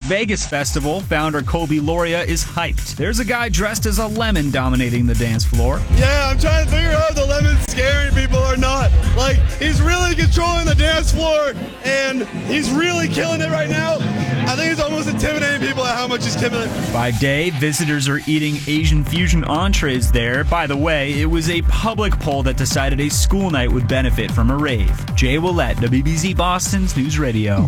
Vegas festival, founder Kobe Loria is hyped. There's a guy dressed as a lemon dominating the dance floor. Yeah, I'm trying to figure out if the lemon's scaring people or not. Like, he's really controlling the dance floor, and he's really killing it right now. I think he's almost intimidating people at how much he's killing it. By day, visitors are eating Asian fusion entrees there. By the way, it was a public poll that decided a school night would benefit from a rave. Jay Willett, WBZ Boston's News Radio.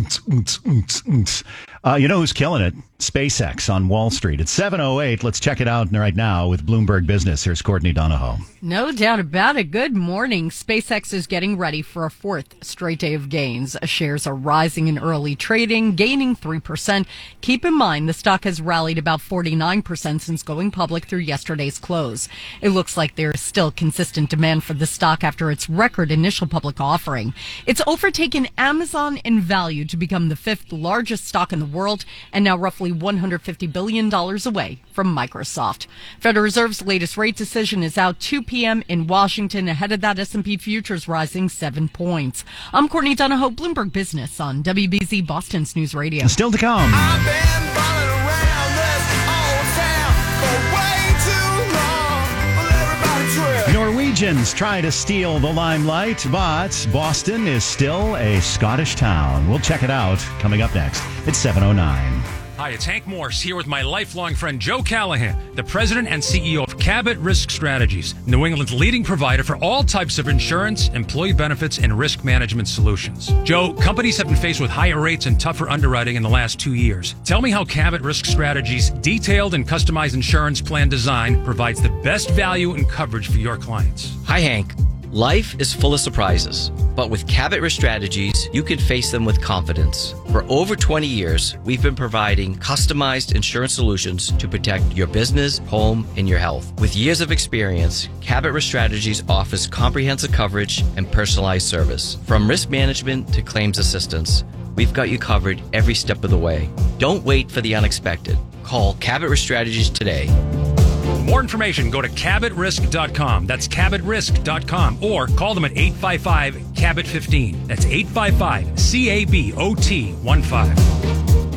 You know who's killing it? SpaceX on Wall Street. It's 7:08. Let's check it out right now with Bloomberg Business. Here's Courtney Donahoe. No doubt about it. Good morning. SpaceX is getting ready for a fourth straight day of gains. Shares are rising in early trading, gaining 3%. Keep in mind, the stock has rallied about 49% since going public through yesterday's close. It looks like there is still consistent demand for the stock after its record initial public offering. It's overtaken Amazon in value to become the fifth largest stock in the world and now roughly $150 billion away from Microsoft. Federal Reserve's latest rate decision is out 2 p.m. in Washington. Ahead of that, S&P futures rising 7 points. I'm Courtney Donahoe, Bloomberg Business on WBZ Boston's News Radio. Still to come. I've been following around this old town for way too long. Well, everybody trip. Norwegians try to steal the limelight, but Boston is still a Scottish town. We'll check it out coming up next. It's 7:09. Hi, it's Hank Morse here with my lifelong friend Joe Callahan, the president and CEO of Cabot Risk Strategies, New England's leading provider for all types of insurance, employee benefits, and risk management solutions. Joe, companies have been faced with higher rates and tougher underwriting in the last 2 years. Tell me how Cabot Risk Strategies' detailed and customized insurance plan design provides the best value and coverage for your clients. Hi, Hank. Life is full of surprises, but with Cabot Risk Strategies, you can face them with confidence. For over 20 years, we've been providing customized insurance solutions to protect your business, home, and your health. With years of experience, Cabot Risk Strategies offers comprehensive coverage and personalized service. From risk management to claims assistance, we've got you covered every step of the way. Don't wait for the unexpected. Call Cabot Risk Strategies today. For more information, go to CabotRisk.com. That's CabotRisk.com. Or call them at 855-CABOT-15. That's 855-CABOT-15.